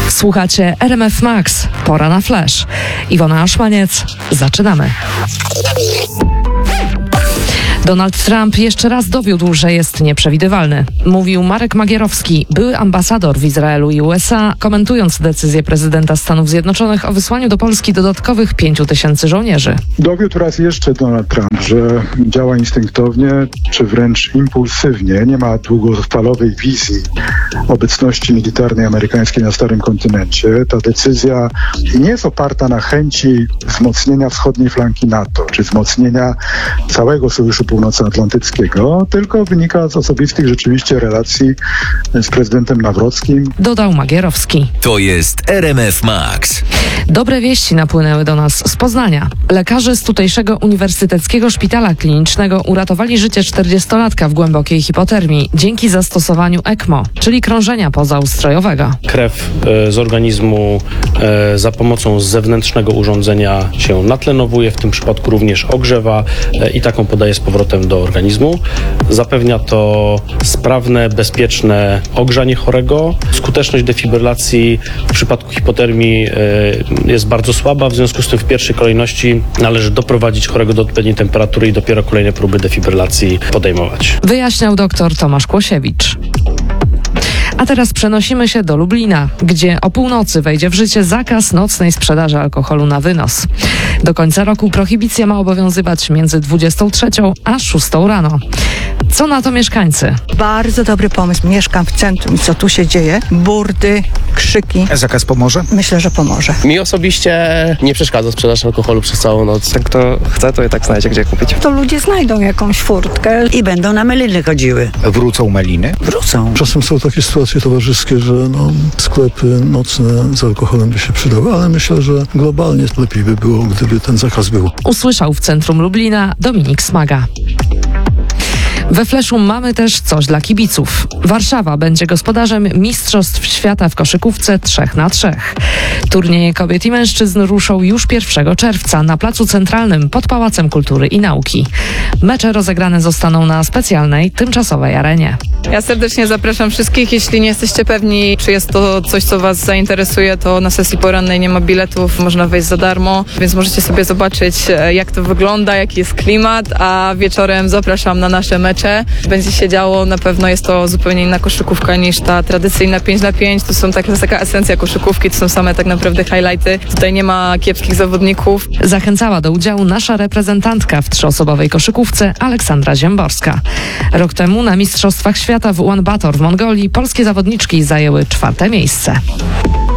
Słuchacie RMF Max. Pora na flash. Iwona Aszmaniec. Zaczynamy. Donald Trump jeszcze raz dowiódł, że jest nieprzewidywalny. Mówił Marek Magierowski, były ambasador w Izraelu i USA, komentując decyzję prezydenta Stanów Zjednoczonych o wysłaniu do Polski dodatkowych 5000 żołnierzy. Dowiódł raz jeszcze Donald Trump, że działa instynktownie, czy wręcz impulsywnie. Nie ma długofalowej wizji obecności militarnej amerykańskiej na Starym Kontynencie. Ta decyzja nie jest oparta na chęci wzmocnienia wschodniej flanki NATO, czy wzmocnienia całego Sojuszu Północnoatlantyckiego, tylko wynika z osobistych rzeczywiście relacji z prezydentem Nawrockim. Dodał Magierowski. To jest RMF Max. Dobre wieści napłynęły do nas z Poznania. Lekarze z tutejszego Uniwersyteckiego Szpitala Klinicznego uratowali życie 40-latka w głębokiej hipotermii dzięki zastosowaniu ECMO, czyli krążenia pozaustrojowego. Krew z organizmu za pomocą zewnętrznego urządzenia się natlenowuje, w tym przypadku również ogrzewa i taką podaje z powrotem do organizmu. Zapewnia to sprawne, bezpieczne ogrzanie chorego. Skuteczność defibrylacji w przypadku hipotermii jest bardzo słaba, w związku z tym w pierwszej kolejności należy doprowadzić chorego do odpowiedniej temperatury i dopiero kolejne próby defibrylacji podejmować. Wyjaśniał dr Tomasz Kłosiewicz. A teraz przenosimy się do Lublina, gdzie o północy wejdzie w życie zakaz nocnej sprzedaży alkoholu na wynos. Do końca roku prohibicja ma obowiązywać między 23 a 6 rano. Co na to mieszkańcy? Bardzo dobry pomysł. Mieszkam w centrum i co tu się dzieje? Burdy, krzyki. Zakaz pomoże? Myślę, że pomoże. Mi osobiście nie przeszkadza sprzedaż alkoholu przez całą noc. Jak kto chce, to i tak znajdzie gdzie kupić. To ludzie znajdą jakąś furtkę. I będą na meliny chodziły. Wrócą meliny? Wrócą. Czasem są takie sytuacje towarzyskie, że sklepy nocne z alkoholem by się przydały, ale myślę, że globalnie lepiej by było, gdyby ten zakaz był. Usłyszał w centrum Lublina Dominik Smaga. We Fleszu mamy też coś dla kibiców. Warszawa będzie gospodarzem Mistrzostw Świata w koszykówce 3x3. Turnieje kobiet i mężczyzn ruszą już 1 czerwca na Placu Centralnym pod Pałacem Kultury i Nauki. Mecze rozegrane zostaną na specjalnej, tymczasowej arenie. Ja serdecznie zapraszam wszystkich. Jeśli nie jesteście pewni, czy jest to coś, co Was zainteresuje, to na sesji porannej nie ma biletów, można wejść za darmo, więc możecie sobie zobaczyć, jak to wygląda, jaki jest klimat, a wieczorem zapraszam na nasze mecze. Będzie się działo, na pewno jest to zupełnie inna koszykówka niż ta tradycyjna 5x5. To jest taka esencja koszykówki, to są same tak naprawdę highlighty. Tutaj nie ma kiepskich zawodników. Zachęcała do udziału nasza reprezentantka w 3-osobowej koszykówce Aleksandra Ziemborska. Rok temu na Mistrzostwach Świata w Ulaanbaatar w Mongolii polskie zawodniczki zajęły 4. miejsce.